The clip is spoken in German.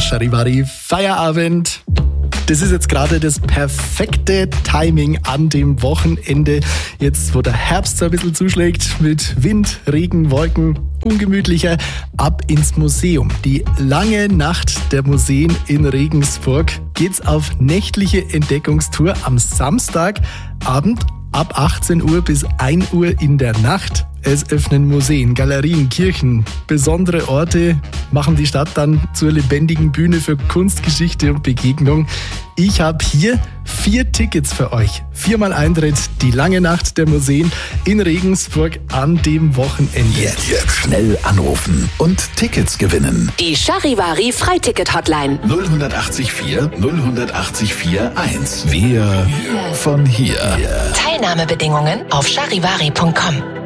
Charivari Feierabend. Das ist jetzt gerade das perfekte Timing an dem Wochenende. Jetzt, wo der Herbst so ein bisschen zuschlägt mit Wind, Regen, Wolken, ungemütlicher, ab ins Museum. Die lange Nacht der Museen in Regensburg geht's auf nächtliche Entdeckungstour am Samstagabend ab 18 Uhr bis 1 Uhr in der Nacht. Es öffnen Museen, Galerien, Kirchen. Besondere Orte machen die Stadt dann zur lebendigen Bühne für Kunst, Geschichte und Begegnung. Ich habe hier 4 Tickets für euch. 4-mal Eintritt, die lange Nacht der Museen in Regensburg an dem Wochenende. Jetzt schnell anrufen und Tickets gewinnen. Die Charivari Freiticket-Hotline. 080 4 080 41. Wir von hier. Teilnahmebedingungen auf charivari.com.